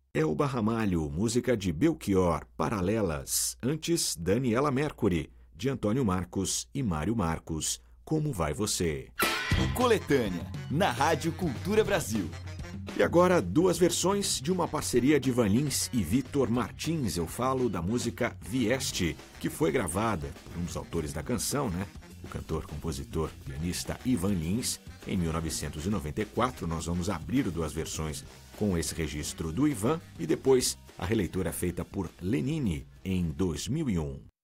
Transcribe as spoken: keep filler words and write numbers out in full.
Elba Ramalho, música de Belchior, Paralelas. Antes, Daniela Mercury, de Antônio Marcos e Mário Marcos, Como Vai Você? Coletânea, na Rádio Cultura Brasil. E agora, duas versões de uma parceria de Ivan Lins e Vitor Martins. Eu falo da música Vieste, que foi gravada por um dos autores da canção, né? O cantor, compositor, pianista Ivan Lins. Em mil novecentos e noventa e quatro, nós vamos abrir duas versões com esse registro do Ivan e depois a releitura feita por Lenine em dois mil e um.